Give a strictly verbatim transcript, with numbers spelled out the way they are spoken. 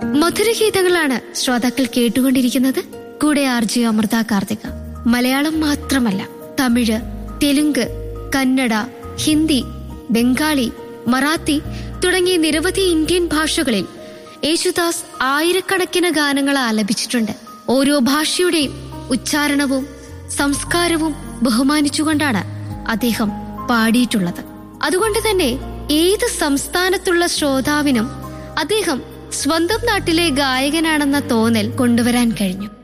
മധുരഗീതങ്ങളാണ് ശ്രോതാക്കൾ കേട്ടുകൊണ്ടിരിക്കുന്നത്. കൂടെ ആർ ജെ അമൃത കാർത്തിക. മലയാളം മാത്രമല്ല, തമിഴ്, തെലുങ്ക്, കന്നഡ, ഹിന്ദി, ബംഗാളി, മറാത്തി തുടങ്ങിയ നിരവധി ഇന്ത്യൻ ഭാഷകളിൽ യേശുദാസ് ആയിരക്കണക്കിന് ഗാനങ്ങൾ ആലപിച്ചിട്ടുണ്ട്. ഓരോ ഭാഷയുടെയും ഉച്ചാരണവും സംസ്കാരവും ബഹുമാനിച്ചുകൊണ്ടാണ് അദ്ദേഹം പാടിയിട്ടുള്ളത്. അതുകൊണ്ട് തന്നെ ഏത് സംസ്ഥാനത്തുള്ള ശ്രോതാവിനും അദ്ദേഹം സ്വന്തം നാട്ടിലെ ഗായകനാണെന്ന തോന്നൽ കൊണ്ടുവരാൻ കഴിഞ്ഞു.